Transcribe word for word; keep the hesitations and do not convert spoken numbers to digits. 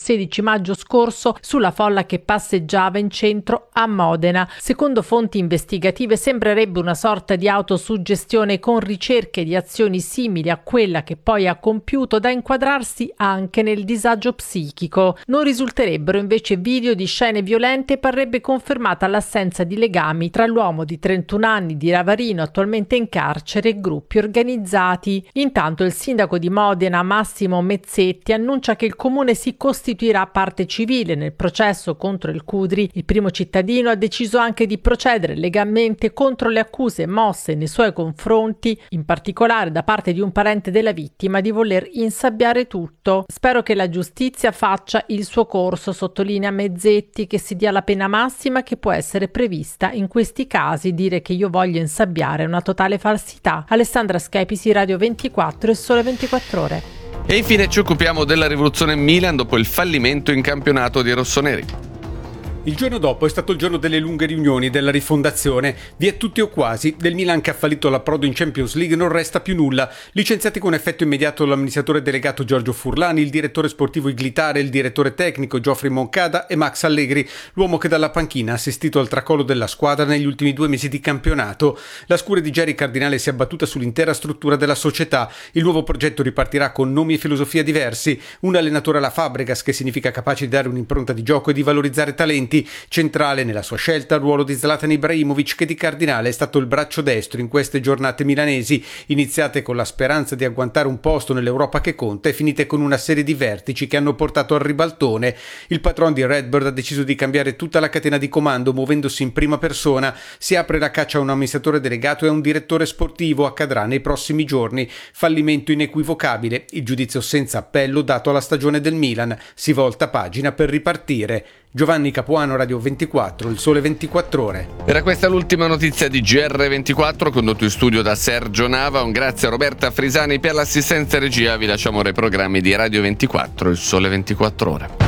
sedici maggio scorso sulla folla che passeggiava in centro a Modena. Secondo fonti investigative sembrerebbe una sorta di autosuggestione con ricerche di azioni simili a quella che poi ha compiuto, da inquadrarsi anche nel disagio psichico. Non risulterebbero invece video di scene violente e parrebbe confermata l'assenza di legami tra l'uomo di trentuno anni di Ravarino, attualmente in carcere, e gruppi organizzati. Intanto il sindaco di Modena, Massimo Mezzetti, annuncia che il comune si costituirà parte civile nel processo contro il Cudri. Il primo cittadino ha deciso anche di procedere legalmente contro le accuse mosse nei suoi confronti, in particolare da parte di un parente della vittima, di voler insabbiare tutto. Spero che la giustizia faccia il suo corso, sottolinea Mezzetti, che si dia la pena massima che può essere prevista in questi casi. Dire che io voglio insabbiare è una totale falsità. Alessandra Schepisi, Radio ventiquattro e Sole ventiquattro Ore. E infine ci occupiamo della rivoluzione Milan dopo il fallimento in campionato dei rossoneri. Il giorno dopo è stato il giorno delle lunghe riunioni, della rifondazione. Via tutti o quasi. Del Milan, che ha fallito l'approdo in Champions League, non resta più nulla. Licenziati con effetto immediato l'amministratore delegato Giorgio Furlani, il direttore sportivo Iglitare, il direttore tecnico Geoffrey Moncada e Max Allegri, l'uomo che dalla panchina ha assistito al tracollo della squadra negli ultimi due mesi di campionato. La scure di Jerry Cardinale si è abbattuta sull'intera struttura della società. Il nuovo progetto ripartirà con nomi e filosofia diversi. Un allenatore alla Fabregas, che significa capace di dare un'impronta di gioco e di valorizzare talenti. Centrale nella sua scelta il ruolo di Zlatan Ibrahimovic, che di Cardinale è stato il braccio destro in queste giornate milanesi, iniziate con la speranza di agguantare un posto nell'Europa che conta e finite con una serie di vertici che hanno portato al ribaltone. Il patron di Redbird ha deciso di cambiare tutta la catena di comando, muovendosi in prima persona. Si apre la caccia a un amministratore delegato e a un direttore sportivo. Accadrà nei prossimi giorni. Fallimento inequivocabile, il giudizio senza appello dato alla stagione del Milan. Si volta pagina per ripartire. Giovanni Capuano, Radio ventiquattro, il Sole ventiquattro Ore. Era questa l'ultima notizia di G R ventiquattro, condotto in studio da Sergio Nava. Un grazie a Roberta Frisani per l'assistenza regia. Vi lasciamo ora i programmi di Radio ventiquattro, il Sole ventiquattro Ore.